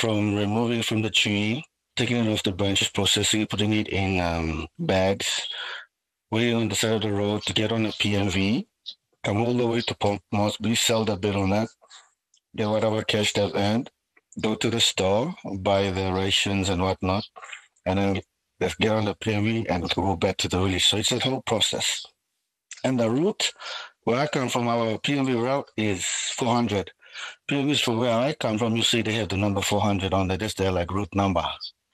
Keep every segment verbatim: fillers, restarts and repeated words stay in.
from removing from the tree, taking it off the branches, processing it, putting it in um, bags, waiting on the side of the road to get on a P M V, come all the way to Port Moresby, sell the betel nut, get whatever cash they've earned, go to the store, buy the rations and whatnot, and then let's get on the P M V and go back to the village. So it's a whole process. And the route where I come from, our P M V route is four hundred. P M Vs from where I come from, you see they have the number four hundred on there. That's their like route number.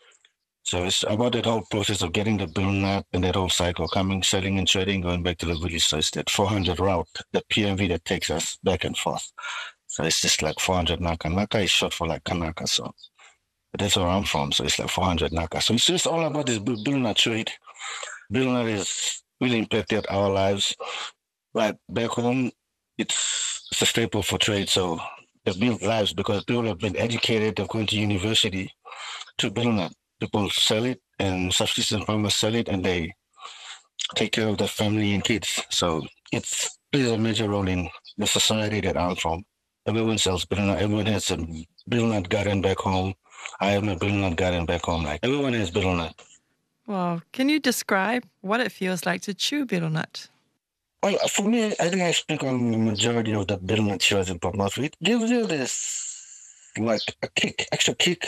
So it's about that whole process of getting the betel nut and that whole cycle, coming, selling and trading, going back to the village. So it's that four hundred route, the P M V that takes us back and forth. So it's just like four hundred Naka. Naka is short for like Kanaka. So but that's where I'm from. So it's like four hundred Naka. So it's just all about this betel nut trade. Betel nut is really impacted our lives. Like back home, it's, it's a staple for trade. So they've built lives because people have been educated, they've gone to university to betel nut. People sell it and subsistence farmers sell it and they take care of their family and kids. So it's plays a major role in the society that I'm from. Everyone sells betel nut. Everyone has a betel nut garden back home. I have a betel nut garden back home. Like everyone has betel nut. Wow. Can you describe what it feels like to chew betel nut? Well, for me, I think I speak on the majority of the betel nut chews in Port Moresby. It gives you this, like, a kick, extra kick,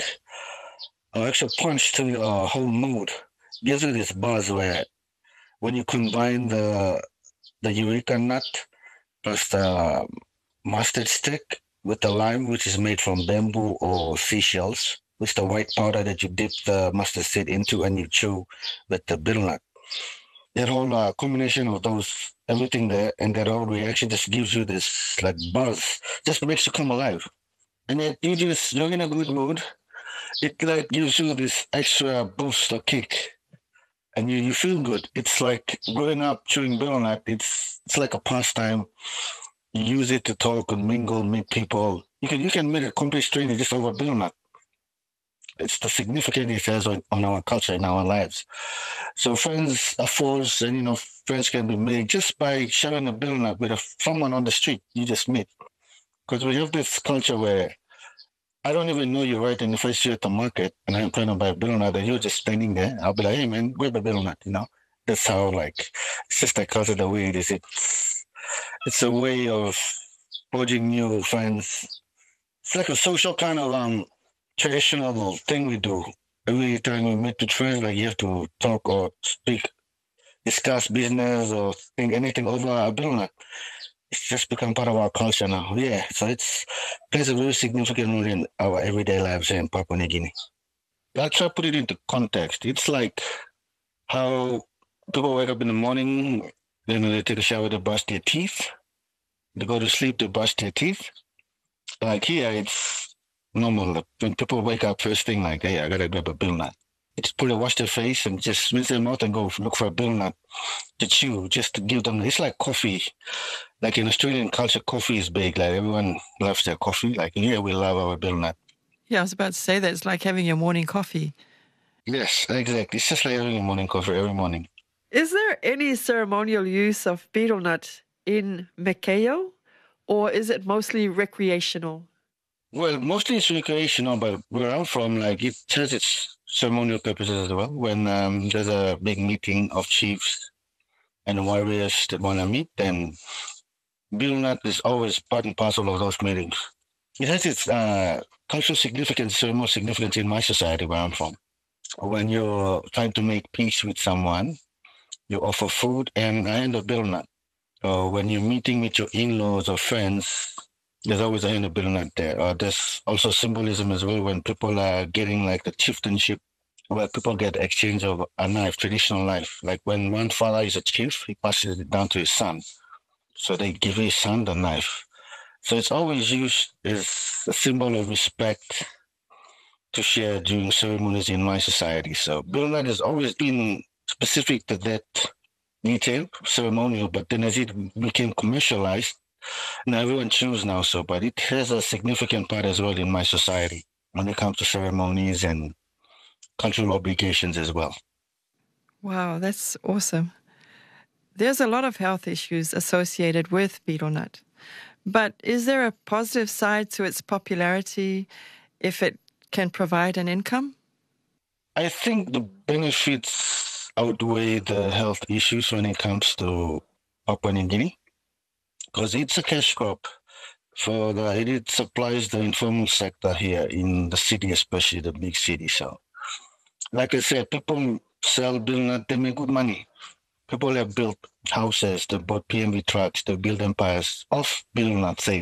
or extra punch to your whole mood. It gives you this buzz where when you combine the the eureka nut plus the mustard stick with the lime, which is made from bamboo or seashells, with the white powder that you dip the mustard seed into and you chew with the betel nut. That whole uh, combination of those, everything there, and that whole reaction just gives you this like buzz, just makes you come alive. And then you just, you're in a good mood. It like gives you this extra boost or kick. And you, you feel good. It's like growing up chewing betel nut, it's it's like a pastime. You use it to talk and mingle, meet people. You can you can meet a complete stranger just over betel nut. It's the significance it has on, on our culture and our lives. So friends are forced, and you know, friends can be made just by sharing a betel nut with a, someone on the street you just meet. Because we have this culture where I don't even know you right in the first year at the market, and I'm trying to buy a betel nut, and you're just standing there. I'll be like, hey man, grab a betel nut, you know? That's how, like, it's just that culture the way it is. It's, it's a way of forging new friends. It's like a social kind of um traditional thing we do. Every time we meet with friends, like you have to talk or speak, discuss business or think anything over a betel nut. It's just become part of our culture now. Yeah, so it's plays a very significant role in our everyday lives here in Papua New Guinea. I'll try to put it into context. It's like how people wake up in the morning, then they take a shower, they brush their teeth. They go to sleep, they brush their teeth. Like here, it's normal. When people wake up first thing, like, hey, I gotta grab a betel nut. It's put a wash their face and just rinse their mouth and go look for a betel nut to chew, just to give them. It's like coffee. Like in Australian culture, coffee is big. Like everyone loves their coffee. Like here, we love our betel nut. Yeah, I was about to say that it's like having your morning coffee. Yes, exactly. It's just like having a morning coffee every morning. Is there any ceremonial use of betel nut in Mekeo, or is it mostly recreational? Well, mostly it's recreational, but where I'm from, like it has its ceremonial purposes as well. When um, there's a big meeting of chiefs and warriors that want to meet, then betel nut is always part and parcel of those meetings. It has its uh, cultural significance, ceremonial significance in my society where I'm from. When you're trying to make peace with someone, you offer food and a hand of betel nut. Or when you're meeting with your in-laws or friends, there's always a hand of betel nut there. Or there's also symbolism as well when people are getting like the chieftainship, where people get exchange of a knife, traditional knife. Like when one father is a chief, he passes it down to his son. So they give his son the knife. So it's always used as a symbol of respect to share during ceremonies in my society. So betel nut has always been specific to that detail, ceremonial, but then as it became commercialized, now everyone chews now, so, but it has a significant part as well in my society when it comes to ceremonies and cultural obligations as well. Wow, that's awesome. There's a lot of health issues associated with betel nut, but is there a positive side to its popularity if it can provide an income? I think the benefits outweigh the health issues when it comes to Papua New Guinea, because it's a cash crop. For the it supplies the informal sector here in the city, especially the big city. So, like I said, people sell bill nut, they make good money. People have built houses, they bought P M V trucks, they build empires off bill nut sales.